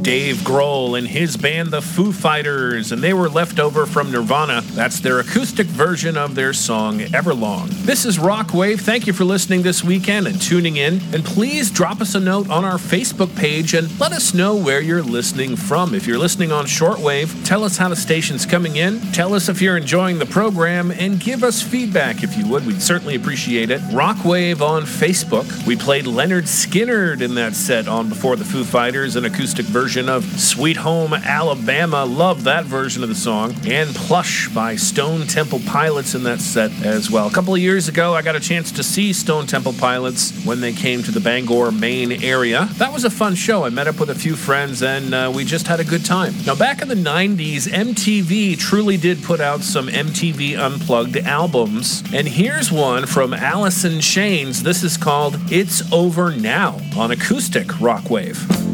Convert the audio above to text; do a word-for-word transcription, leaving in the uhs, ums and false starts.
Dave Grohl and his band, the Foo Fighters, and they were left over from Nirvana. That's their acoustic version of their song, Everlong. This is Rockwave. Thank you for listening this weekend and tuning in. And please drop us a note on our Facebook page and let us know where you're listening from. If you're listening on shortwave, tell us how the station's coming in. Tell us if you're enjoying the program and give us feedback if you would. We'd certainly appreciate it. Rockwave on Facebook. We played Leonard Skinner in that set on Before the Foo Fighters, an acoustic version of Sweet Home Alabama. Love that version of the song. And Plush by Stone Temple Pilots in that set as well. A couple of years ago, I got a chance to see Stone Temple Pilots when they came to the Bangor, Maine area. That was a fun show. I met up with a few friends and uh, we just had a good time. Now, back in the nineties, M T V truly did put out some M T V Unplugged albums. And here's one from Alice in Chains. This is called It's Over Now on Acoustic Rockwave.